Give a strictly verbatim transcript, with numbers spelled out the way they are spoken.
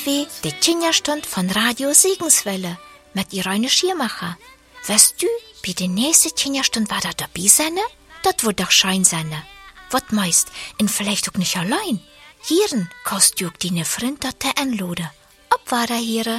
dit wie die Kinderstund von Radio Siegenswelle mit Irene Schiermacher. Weißt du, bei der nächsten Kinderstund war da dabei sein? Das wird doch schein sein. Was meist, und vielleicht auch nicht allein. Hieren kannst du auch deine Freund dort einladen. Ob war er hier?